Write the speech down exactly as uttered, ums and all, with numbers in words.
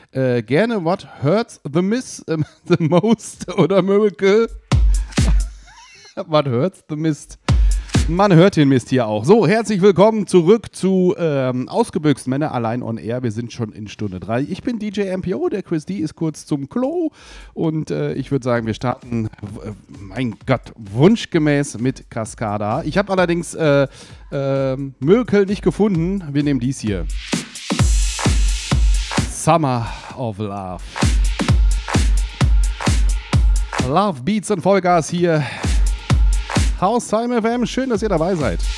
Äh, gerne What Hurts the Miss, äh, the Most oder Miracle. What Hurts the Mist. Man hört den Mist hier auch. So, herzlich willkommen zurück zu ähm, Ausgebüxt Männer allein on Air. Wir sind schon in Stunde drei. Ich bin D J M P O, der Chris D ist kurz zum Klo. Und äh, ich würde sagen, wir starten, äh, mein Gott, wunschgemäß mit Cascada. Ich habe allerdings äh, äh, Miracle nicht gefunden. Wir nehmen dies hier. Summer of Love. Love Beats und Vollgas hier. Haustime F M, schön, dass ihr dabei seid.